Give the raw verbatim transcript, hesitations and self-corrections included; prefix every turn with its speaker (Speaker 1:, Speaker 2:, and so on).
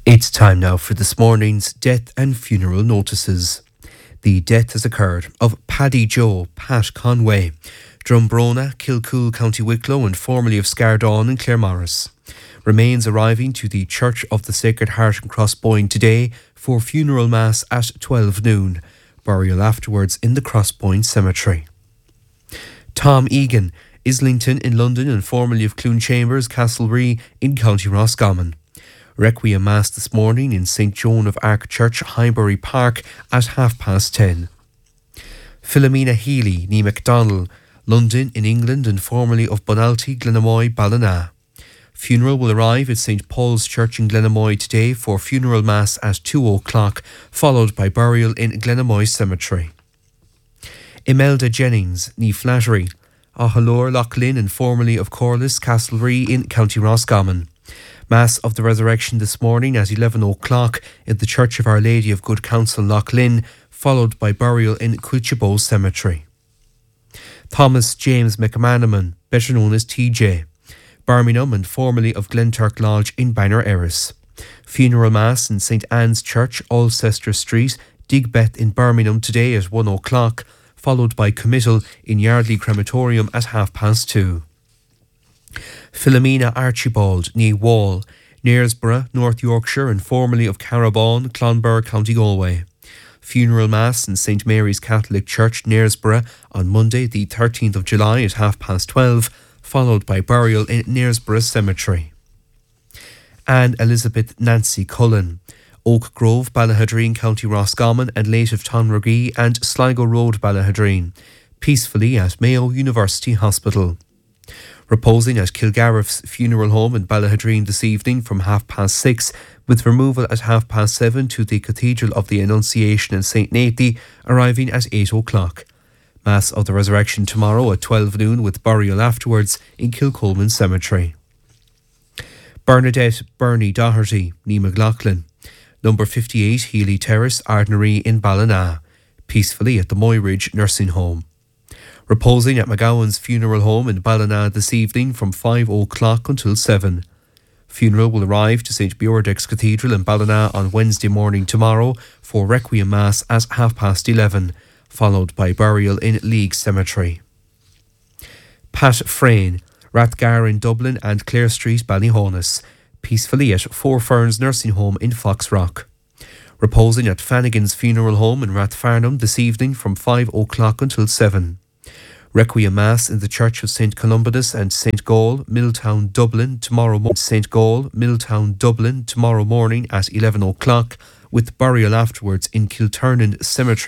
Speaker 1: It's time now for this morning's death and funeral notices. The death has occurred of Paddy Joe, Pat Conway, Drumbrona, Kilcool, County Wicklow, and formerly of Scardawn and Claremorris. Remains arriving to the Church of the Sacred Heart in Crossboyne today for funeral mass at twelve noon. Burial afterwards in the Crossboyne Cemetery. Tom Egan, Islington in London and formerly of Clune Chambers, Castlerea in County Roscommon. Requiem Mass this morning in Saint Joan of Arc Church, Highbury Park at half past ten. Philomena Healy, nee MacDonald, London in England and formerly of Bonalty, Glenamoy, Ballina. Funeral will arrive at Saint Paul's Church in Glenamoy today for funeral mass at two o'clock, followed by burial in Glenamoy Cemetery. Imelda Jennings, nee Flattery, Ahalor, Loughlin and formerly of Corliss, Castlerea in County Roscommon. Mass of the Resurrection this morning at eleven o'clock in the Church of Our Lady of Good Counsel, Loughlin, followed by burial in Quilchabo Cemetery. Thomas James McManaman, better known as T J, Birmingham and formerly of Glenturk Lodge in Bangor Erris. Funeral Mass in Saint Anne's Church, Alcester Street, Digbeth in Birmingham today at one o'clock, followed by committal in Yardley Crematorium at half past two. Philomena Archibald, nee Wall, Knaresborough, North Yorkshire and formerly of Carabawn, Clonbur, County Galway. Funeral Mass in Saint Mary's Catholic Church, Knaresborough on Monday the thirteenth of July at half past twelve, followed by burial in Knaresborough Cemetery. Anne Elizabeth Nancy Cullen, Oak Grove, Ballahadreen, County Roscommon and late of Tonragee and Sligo Road, Ballahadreen, peacefully at Mayo University Hospital. Reposing at Kilgariff's funeral home in Ballahadreen this evening from half past six, with removal at half past seven to the Cathedral of the Annunciation in Saint Nathy, arriving at eight o'clock. Mass of the Resurrection tomorrow at twelve noon with burial afterwards in Kilcolman Cemetery. Bernadette Bernie Doherty, nee McLaughlin, number fifty-eight Healy Terrace, Ardnary in Ballina, peacefully at the Moyridge Nursing Home. Reposing at McGowan's funeral home in Ballina this evening from five o'clock until seven. Funeral will arrive to Saint Beordex Cathedral in Ballina on Wednesday morning tomorrow for Requiem Mass at half past eleven, followed by burial in League Cemetery. Pat Frayne, Rathgar in Dublin and Clare Street, Ballyhonus, peacefully at Four Ferns Nursing Home in Foxrock. Reposing at Fannigan's funeral home in Rathfarnham this evening from five o'clock until seven. Requiem Mass in the Church of Saint Columbanus and Saint Gall, Milltown, Dublin tomorrow morning. Saint Gall, Milltown, Dublin tomorrow morning at eleven o'clock, with burial afterwards in Kilturnan Cemetery.